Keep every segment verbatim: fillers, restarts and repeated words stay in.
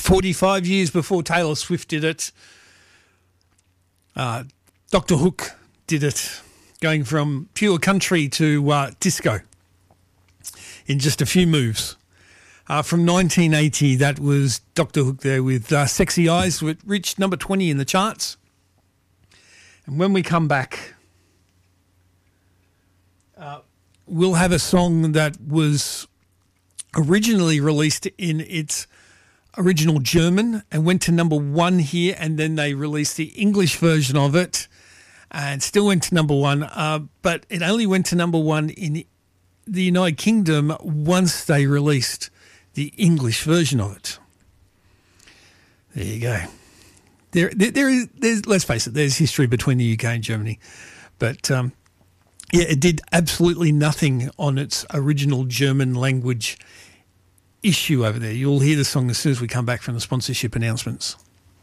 forty-five years before Taylor Swift did it, uh, Doctor Hook did it, going from pure country to uh, disco in just a few moves. Uh, from nineteen eighty, that was Doctor Hook there with uh, Sexy Eyes, which reached number twenty in the charts. And when we come back, uh, we'll have a song that was originally released in its original German and went to number one here, and then they released the English version of it and still went to number one, uh, but it only went to number one in the United Kingdom once they released the English version of it. There you go. There, there, there is. There's, let's face it. There's history between the U K and Germany, but um, yeah, it did absolutely nothing on its original German language issue over there. You'll hear the song as soon as we come back from the sponsorship announcements.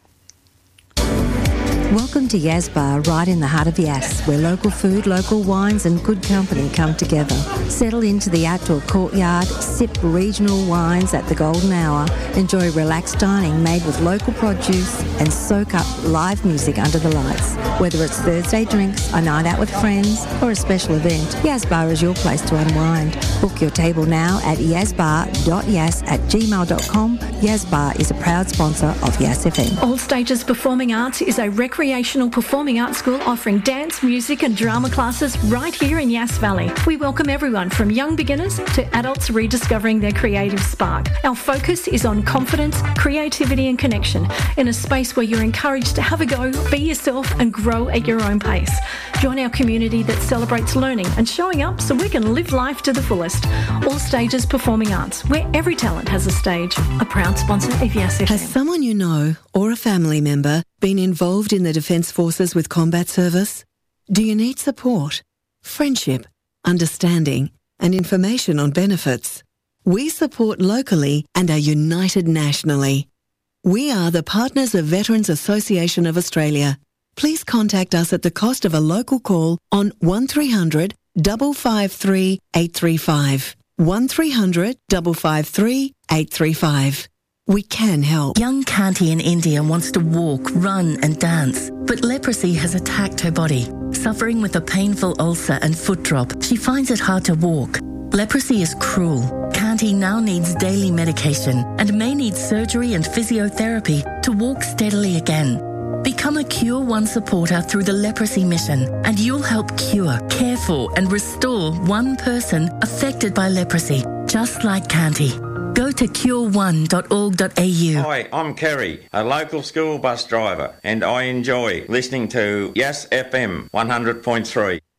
Welcome to Yas Bar, right in the heart of Yas, where local food, local wines and good company come together. Settle into the outdoor courtyard, sip regional wines at the golden hour, enjoy relaxed dining made with local produce and soak up live music under the lights. Whether it's Thursday drinks, a night out with friends or a special event, Yas Bar is your place to unwind. Book your table now at yasbar dot yas at gmail dot com. Yas Bar is a proud sponsor of Yas F M. All Stages Performing Arts is a recreational performing arts school offering dance, music and drama classes right here in Yass Valley. We welcome everyone from young beginners to adults rediscovering their creative spark. Our focus is on confidence, creativity and connection in a space where you're encouraged to have a go, be yourself and grow at your own pace. Join our community that celebrates learning and showing up so we can live life to the fullest. All Stages Performing Arts, where every talent has a stage. A proud sponsor of Yass F M. Has someone you know or a family member been involved in the Defence Forces with combat service? Do you need support, friendship, understanding and information on benefits? We support locally and are united nationally. We are the partners of Veterans Association of Australia. Please contact us at the cost of a local call on one three hundred, five five three, eight three five. one three hundred, five five three, eight three five. We can help. Young Kanti in India wants to walk, run and dance, but leprosy has attacked her body. Suffering with a painful ulcer and foot drop, she finds it hard to walk. Leprosy is cruel. Kanti now needs daily medication and may need surgery and physiotherapy to walk steadily again. Become a Cure One supporter through the Leprosy Mission and you'll help cure, care for and restore one person affected by leprosy, just like Kanti. Go to cure one dot org dot a u. Hi, I'm Kerry, a local school bus driver, and I enjoy listening to Yass F M one hundred point three.